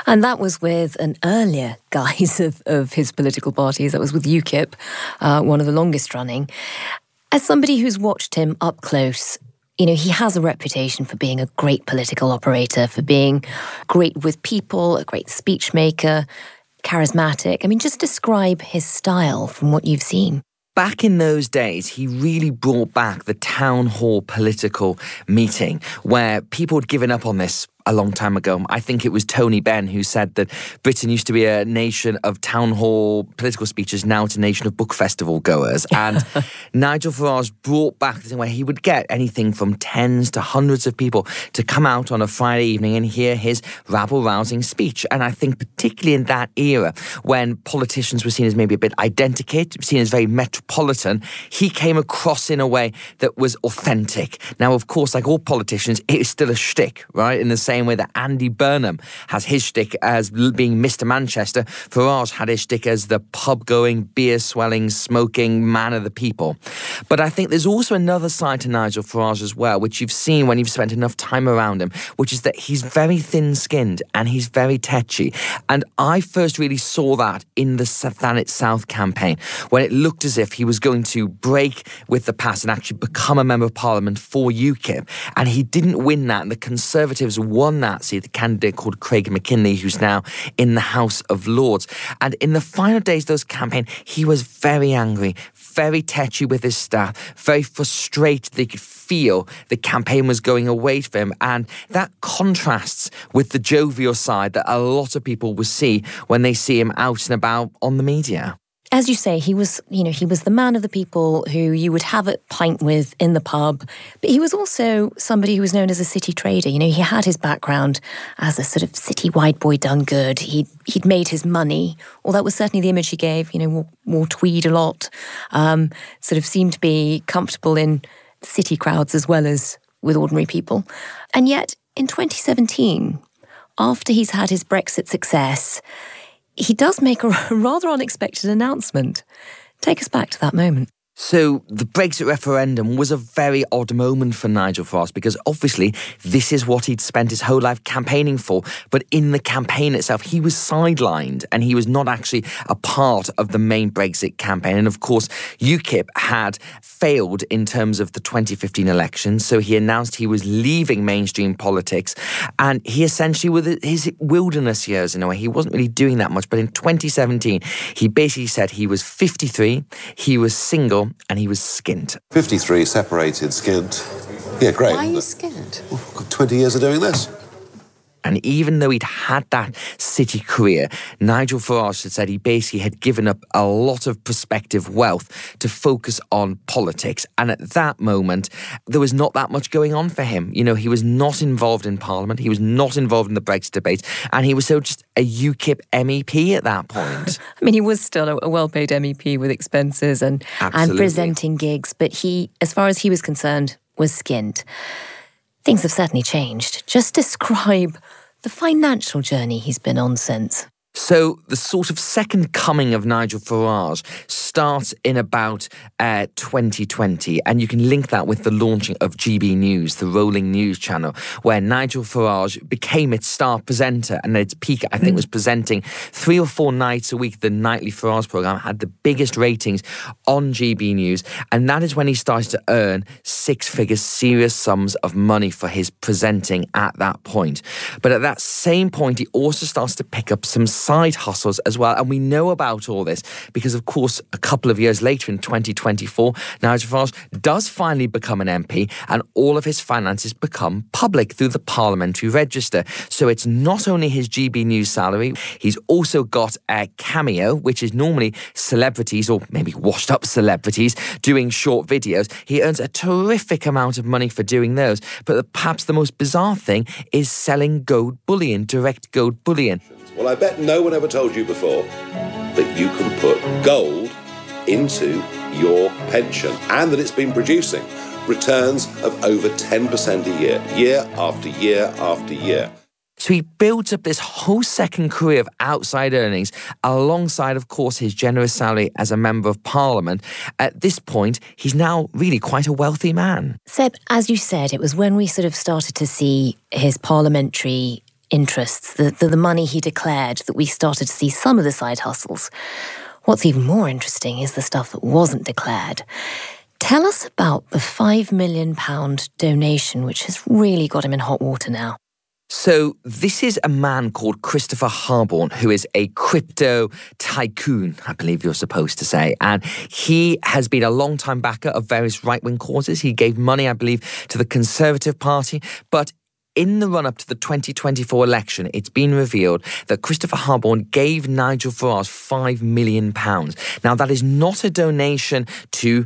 And that was with an earlier guise of his political parties. That was with UKIP, one of the longest running. As somebody who's watched him up close, he has a reputation for being a great political operator, for being great with people, a great speech maker, charismatic. I mean, just describe his style from what you've seen. Back in those days, he really brought back the town hall political meeting where people had given up on this a long time ago. I think it was Tony Benn who said that Britain used to be a nation of town hall political speeches, now it's a nation of book festival goers. And Nigel Farage brought back the thing where he would get anything from tens to hundreds of people to come out on a Friday evening and hear his rabble-rousing speech. And I think particularly in that era, when politicians were seen as maybe a bit identikit, seen as very metropolitan, he came across in a way that was authentic. Now, of course, like all politicians, it is still a shtick, right? In the same way that Andy Burnham has his shtick as being Mr. Manchester, Farage had his shtick as the pub-going, beer-swelling, smoking man of the people. But I think there's also another side to Nigel Farage as well, which you've seen when you've spent enough time around him, which is that he's very thin-skinned and he's very tetchy. And I first really saw that in the Thanet South campaign, when it looked as if he was going to break with the past and actually become a Member of Parliament for UKIP. And he didn't win that, and the Conservatives won that seat, the candidate called Craig McKinley, who's now in the House of Lords. And in the final days of those campaign, he was very angry, very tetchy with his staff, very frustrated. They could feel the campaign was going away from him. And that contrasts with the jovial side that a lot of people will see when they see him out and about on the media. As you say, he was the man of the people who you would have a pint with in the pub. But he was also somebody who was known as a city trader. He had his background as a sort of city white boy done good. He'd made his money, or that was certainly the image he gave. Wore tweed a lot, sort of seemed to be comfortable in city crowds as well as with ordinary people. And yet, in 2017, after he's had his Brexit success, he does make a rather unexpected announcement. Take us back to that moment. So the Brexit referendum was a very odd moment for Nigel Farage because obviously this is what he'd spent his whole life campaigning for. But in the campaign itself, he was sidelined and he was not actually a part of the main Brexit campaign. And of course, UKIP had failed in terms of the 2015 election. So he announced he was leaving mainstream politics. And he essentially, with his wilderness years in a way, he wasn't really doing that much. But in 2017, he basically said he was 53, he was single, and he was skint. 53, separated, skint. Yeah, great. Why are you skint? I've got 20 years of doing this. And even though he'd had that city career, Nigel Farage had said he basically had given up a lot of prospective wealth to focus on politics. And at that moment, there was not that much going on for him. He was not involved in Parliament. He was not involved in the Brexit debate. And he was so just a UKIP MEP at that point. I mean, he was still a well-paid MEP with expenses and presenting gigs. But he, as far as he was concerned, was skint. Things have certainly changed. Just describe the financial journey he's been on since. So the sort of second coming of Nigel Farage starts in about 2020, and you can link that with the launching of GB News, the rolling news channel, where Nigel Farage became its star presenter, and at its peak, I think, was presenting 3 or 4 nights a week. The nightly Farage programme had the biggest ratings on GB News, and that is when he started to earn 6-figure serious sums of money for his presenting at that point. But at that same point, he also starts to pick up some side hustles as well. And we know about all this because, of course, a couple of years later in 2024, Nigel Farage does finally become an MP and all of his finances become public through the Parliamentary Register. So it's not only his GB News salary, he's also got a Cameo, which is normally celebrities or maybe washed up celebrities doing short videos. He earns a terrific amount of money for doing those. But perhaps the most bizarre thing is selling gold bullion, direct gold bullion. Well, I bet no one ever told you before that you can put gold into your pension and that it's been producing returns of over 10% a year, year after year after year. So he builds up this whole second career of outside earnings alongside, of course, his generous salary as a Member of Parliament. At this point, he's now really quite a wealthy man. Seb, as you said, it was when we sort of started to see his parliamentary interests, the money he declared, that we started to see some of the side hustles. What's even more interesting is the stuff that wasn't declared. Tell us about the £5 million donation, which has really got him in hot water now. So this is a man called Christopher Harborne, who is a crypto tycoon, I believe you're supposed to say. And he has been a long-time backer of various right-wing causes. He gave money, I believe, to the Conservative Party. But in the run-up to the 2024 election, it's been revealed that Christopher Harborne gave Nigel Farage £5 million. Now, that is not a donation to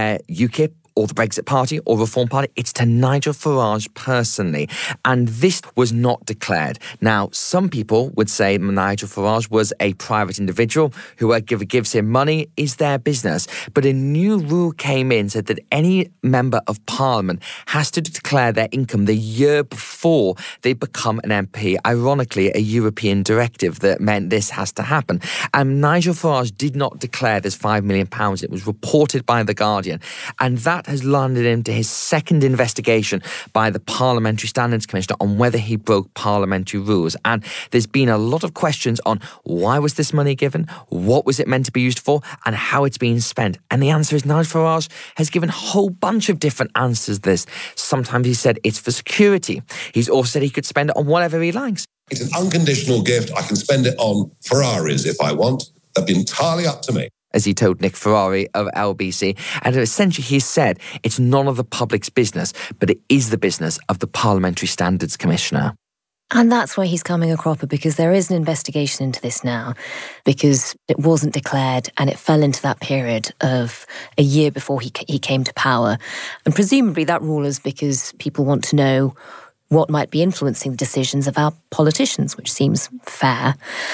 UKIP or the Brexit Party or Reform Party. It's to Nigel Farage personally. And this was not declared. Now, some people would say Nigel Farage was a private individual. Whoever gives him money is their business. But a new rule came in, said that any member of Parliament has to declare their income the year before they become an MP. Ironically, a European directive that meant this has to happen. And Nigel Farage did not declare this £5 million. It was reported by The Guardian. And that has landed him to his second investigation by the Parliamentary Standards Commissioner on whether he broke parliamentary rules. And there's been a lot of questions on why was this money given, what was it meant to be used for, and how it's being spent. And the answer is Nigel Farage has given a whole bunch of different answers to this. Sometimes he said it's for security. He's also said he could spend it on whatever he likes. It's an unconditional gift. I can spend it on Ferraris if I want. That'd be entirely up to me, as he told Nick Ferrari of LBC. And essentially he said it's none of the public's business, but it is the business of the Parliamentary Standards Commissioner. And that's why he's coming a cropper, because there is an investigation into this now, because it wasn't declared and it fell into that period of a year before he came to power. And presumably that rule is because people want to know what might be influencing the decisions of our politicians, which seems fair.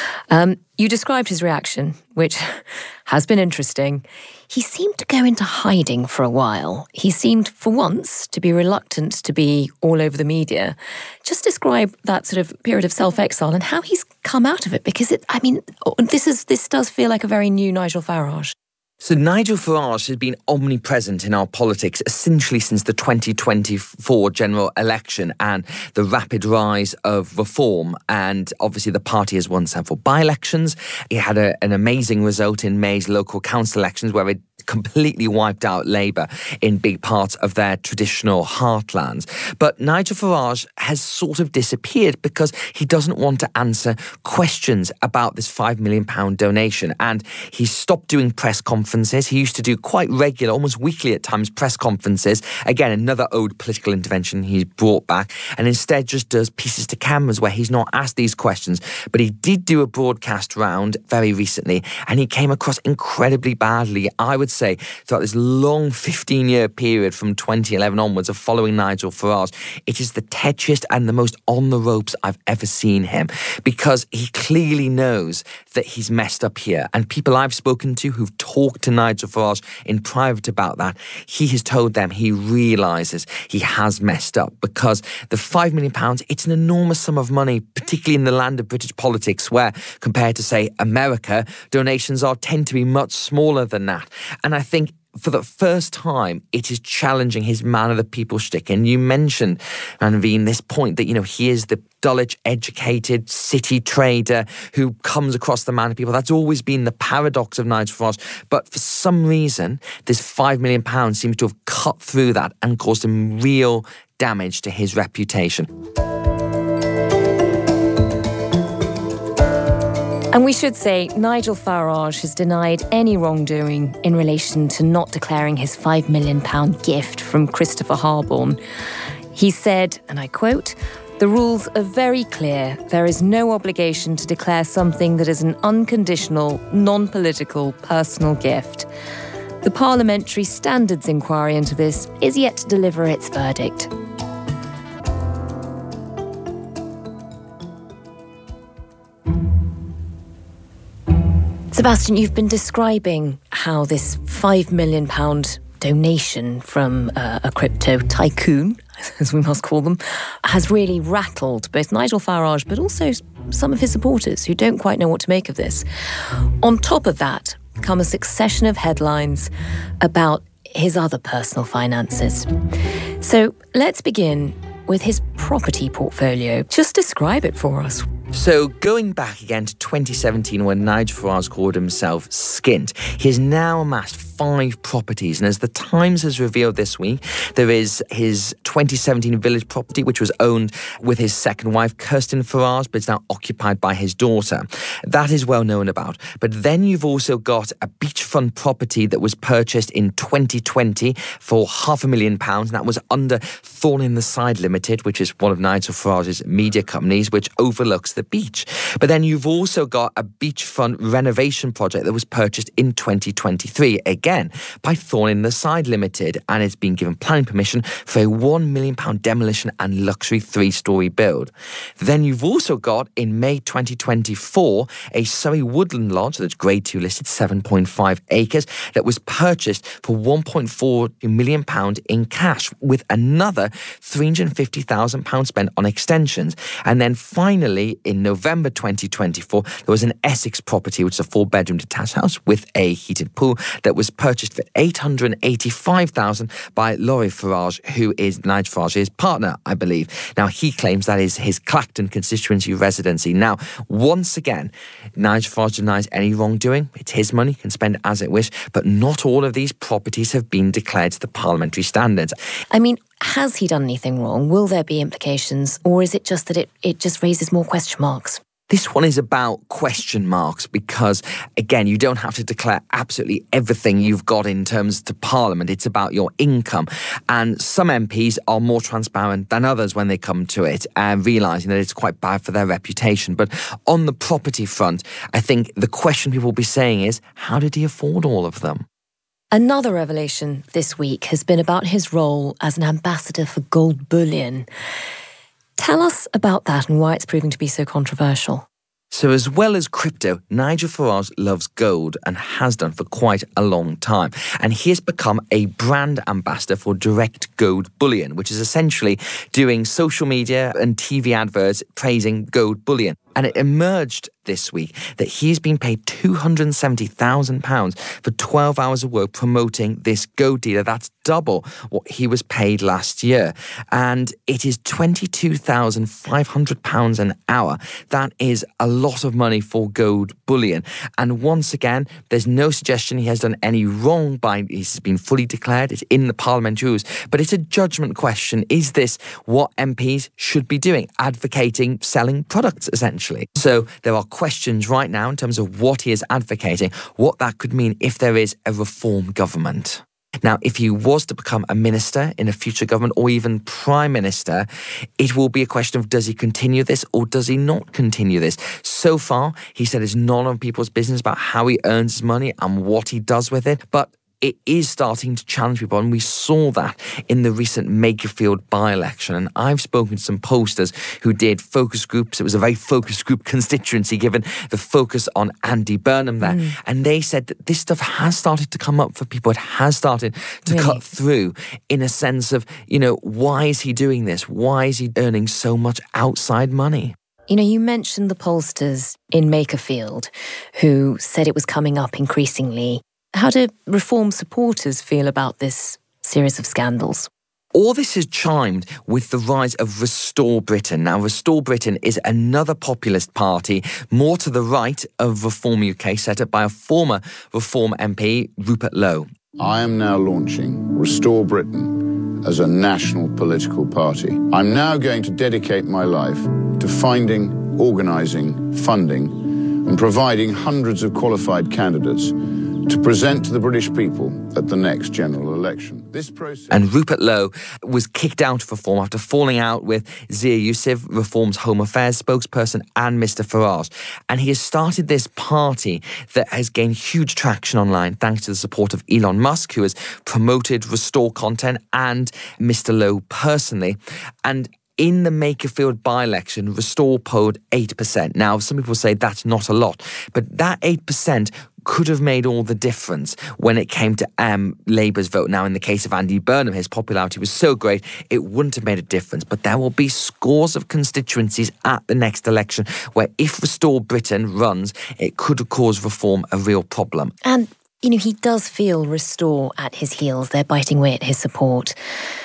You described his reaction, which has been interesting. He seemed to go into hiding for a while. He seemed, for once, to be reluctant to be all over the media. Just describe that sort of period of self-exile and how he's come out of it, because this does feel like a very new Nigel Farage. So Nigel Farage has been omnipresent in our politics essentially since the 2024 general election and the rapid rise of reform. And obviously the party has won several by-elections. He had an amazing result in May's local council elections where it completely wiped out Labour in big parts of their traditional heartlands. But Nigel Farage has sort of disappeared because he doesn't want to answer questions about this £5 million donation. And he stopped doing press conferences. He used to do quite regular, almost weekly at times, press conferences. Again, another old political intervention he's brought back, and instead just does pieces to cameras where he's not asked these questions. But he did do a broadcast round very recently, and he came across incredibly badly, I would say, throughout this long 15-year period from 2011 onwards of following Nigel Farage. It is the tetchiest and the most on the ropes I've ever seen him, because he clearly knows that he's messed up here. And people I've spoken to who've talked to Nigel Farage in private about that, he has told them he realises he has messed up, because the £5 million, it's an enormous sum of money, particularly in the land of British politics, where compared to, say, America, donations tend to be much smaller than that. And I think for the first time, it is challenging his man of the people shtick. And you mentioned, Manveen, this point that, he is the Dulwich educated city trader who comes across the man of people. That's always been the paradox of Nigel Farage. But for some reason, this £5 million seems to have cut through that and caused him real damage to his reputation. And we should say Nigel Farage has denied any wrongdoing in relation to not declaring his £5 million gift from Christopher Harborne. He said, and I quote, "The rules are very clear. There is no obligation to declare something that is an unconditional, non-political, personal gift. The Parliamentary Standards Inquiry into this is yet to deliver its verdict." Sebastian, you've been describing how this £5 million donation from a crypto tycoon, as we must call them, has really rattled both Nigel Farage but also some of his supporters who don't quite know what to make of this. On top of that come a succession of headlines about his other personal finances. So let's begin with his property portfolio. Just describe it for us. So going back again to 2017 when Nigel Farage called himself skint, he has now amassed 5 properties. And as the Times has revealed this week, there is his 2017 village property, which was owned with his second wife, Kirsten Farage, but it's now occupied by his daughter. That is well known about. But then you've also got a beachfront property that was purchased in 2020 for £500,000. And that was under Thorn-in-the-Side Limited, which is one of Nigel Farage's media companies, which overlooks the beach. But then you've also got a beachfront renovation project that was purchased in 2023, again by Thorn-in-the-Side Limited, and it's been given planning permission for a £1 million demolition and luxury 3-storey build. Then you've also got, in May 2024, a Surrey Woodland Lodge that's Grade 2 listed, 7.5 acres, that was purchased for £1.4 million in cash, with another £350,000 spent on extensions. And then finally, in November 2024, there was an Essex property, which is a 4-bedroom detached house with a heated pool, that was purchased for £885,000 by Laurie Farage, who is Nigel Farage's partner, I believe. Now, he claims that is his Clacton constituency residency. Now, once again, Nigel Farage denies any wrongdoing. It's his money, he can spend as it wish, but not all of these properties have been declared to the parliamentary standards. I mean, has he done anything wrong? Will there be implications? Or is it just that it just raises more question marks? This one is about question marks because, again, you don't have to declare absolutely everything you've got in terms to Parliament. It's about your income. And some MPs are more transparent than others when they come to it, and realising that it's quite bad for their reputation. But on the property front, I think the question people will be saying is, how did he afford all of them? Another revelation this week has been about his role as an ambassador for gold bullion. Tell us about that and why it's proving to be so controversial. So as well as crypto, Nigel Farage loves gold and has done for quite a long time. And he has become a brand ambassador for Direct Gold Bullion, which is essentially doing social media and TV adverts praising gold bullion. And it emerged this week that he's been paid £270,000 for 12 hours of work promoting this gold dealer. That's double what he was paid last year. And it is £22,500 an hour. That is a lot of money for gold bullion. And once again, there's no suggestion he has done any wrong by he's been fully declared. It's in the parliamentary rules. But it's a judgment question. Is this what MPs should be doing? Advocating selling products, essentially. So there are questions right now in terms of what he is advocating, what that could mean if there is a reform government. Now, if he was to become a minister in a future government or even prime minister, it will be a question of does he continue this or does he not continue this? So far, he said it's none of people's business about how he earns his money and what he does with it. But it is starting to challenge people, and we saw that in the recent Makerfield by-election. And I've spoken to some pollsters who did focus groups. It was a very focus group constituency, given the focus on Andy Burnham there. And they said that this stuff has started to come up for people. It has started to cut through in a sense of, you know, why is he doing this? Why is he earning so much outside money? You know, you mentioned the pollsters in Makerfield who said it was coming up increasingly. How do reform supporters feel about this series of scandals? All this has chimed with the rise of Restore Britain. Now, Restore Britain is another populist party, more to the right of Reform UK, set up by a former Reform MP, Rupert Lowe. I am now launching Restore Britain as a national political party. I'm now going to dedicate my life to finding, organising, funding and providing hundreds of qualified candidates to present to the British people at the next general election. This process. And Rupert Lowe was kicked out of Reform after falling out with Zia Youssef, Reform's Home Affairs spokesperson, and Mr Farage. And he has started this party that has gained huge traction online thanks to the support of Elon Musk, who has promoted Restore content, and Mr Lowe personally. And in the Makerfield by-election, Restore polled 8%. Now, some people say that's not a lot, but that 8% could have made all the difference when it came to Labour's vote. Now, in the case of Andy Burnham, his popularity was so great, it wouldn't have made a difference. But there will be scores of constituencies at the next election where if Restore Britain runs, it could cause Reform a real problem. And, you know, he does feel Restore at his heels. They're biting away at his support.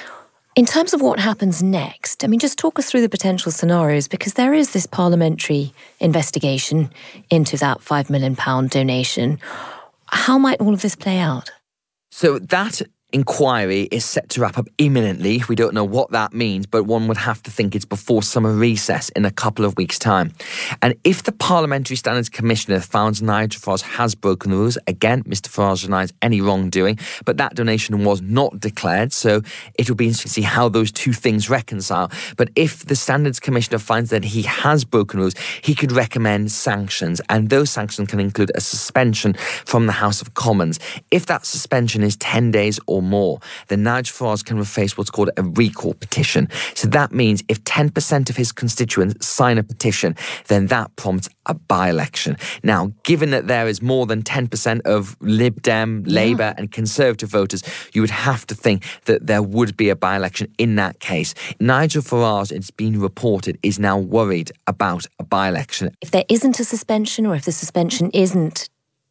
In terms of what happens next, I mean, just talk us through the potential scenarios, because there is this parliamentary investigation into that £5 million donation. How might all of this play out? So that inquiry is set to wrap up imminently. We don't know what that means, but one would have to think it's before summer recess in a couple of weeks' time. And if the Parliamentary Standards Commissioner finds Nigel Farage has broken the rules, again, Mr Farage denies any wrongdoing, but that donation was not declared, so it'll be interesting to see how those two things reconcile. But if the Standards Commissioner finds that he has broken rules, he could recommend sanctions, and those sanctions can include a suspension from the House of Commons. If that suspension is 10 days or more, then Nigel Farage can face what's called a recall petition. So that means if 10% of his constituents sign a petition, then that prompts a by-election. Now, given that there is more than 10% of Lib Dem, Labour and Conservative voters, you would have to think that there would be a by-election in that case. Nigel Farage, it's been reported, is now worried about a by-election. If there isn't a suspension, or if the suspension isn't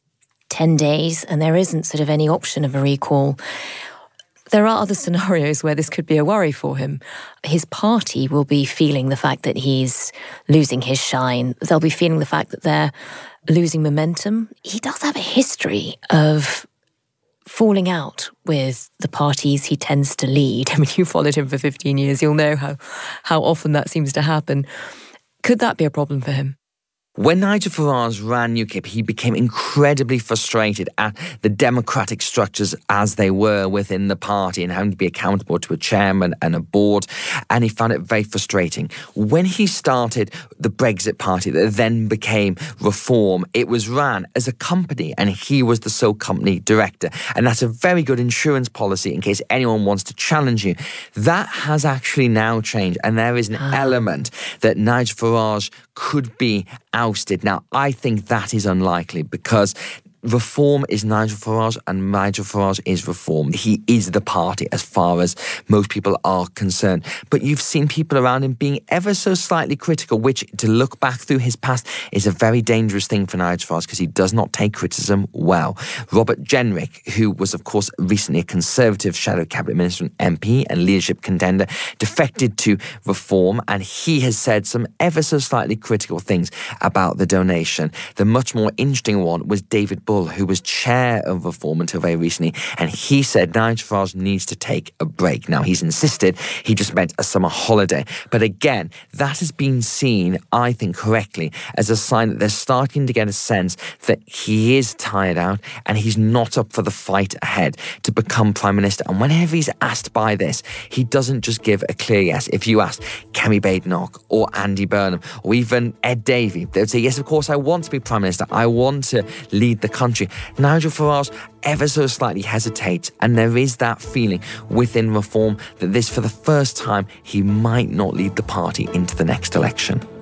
10 days and there isn't sort of any option of a recall, there are other scenarios where this could be a worry for him. His party will be feeling the fact that he's losing his shine. They'll be feeling the fact that they're losing momentum. He does have a history of falling out with the parties he tends to lead. I mean, you followed him for 15 years. You'll know how often that seems to happen. Could that be a problem for him? When Nigel Farage ran UKIP, he became incredibly frustrated at the democratic structures as they were within the party and having to be accountable to a chairman and a board, and he found it very frustrating. When he started the Brexit Party that then became Reform, it was ran as a company and he was the sole company director, and that's a very good insurance policy in case anyone wants to challenge you. That has actually now changed, and there is an element that Nigel Farage could be ousted. Now, I think that is unlikely because Reform is Nigel Farage and Nigel Farage is Reform. He is the party as far as most people are concerned. But you've seen people around him being ever so slightly critical, which, to look back through his past, is a very dangerous thing for Nigel Farage because he does not take criticism well. Robert Jenrick, who was, of course, recently a Conservative shadow cabinet minister and MP and leadership contender, defected to Reform, and he has said some ever so slightly critical things about the donation. The much more interesting one was David Bull, who was chair of Reform until very recently, and he said Nigel Farage needs to take a break. Now, he's insisted he just meant a summer holiday. But again, that has been seen, I think correctly, as a sign that they're starting to get a sense that he is tired out and he's not up for the fight ahead to become Prime Minister. And whenever he's asked by this, he doesn't just give a clear yes. If you asked Kemi Badenoch or Andy Burnham or even Ed Davey, they would say, yes, of course, I want to be Prime Minister. I want to lead the country. Nigel Farage ever so slightly hesitates, and there is that feeling within Reform that this, for the first time, he might not lead the party into the next election.